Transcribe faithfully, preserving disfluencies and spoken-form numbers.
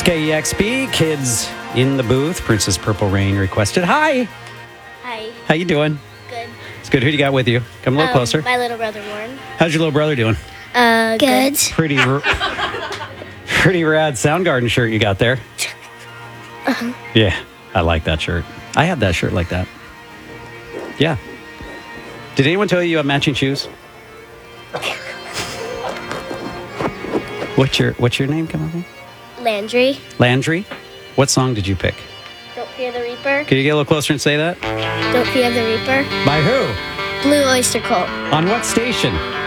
K E X P, kids in the booth. Princess Purple Rain requested. Hi. Hi. How you doing? Good. It's good. Who do you got with you? Come a little Um, closer. My little brother Warren. How's your little brother doing? Uh, good. Pretty, r- pretty rad Soundgarden shirt you got there. Uh-huh. Yeah, I like that shirt. I had that shirt like that. Yeah. Did anyone tell you you have matching shoes? What's your What's your name? Come on. Landry. Landry. What song did you pick? Don't Fear the Reaper. Can you get a little closer and say that? Don't Fear the Reaper. By who? Blue Oyster Cult. On what station?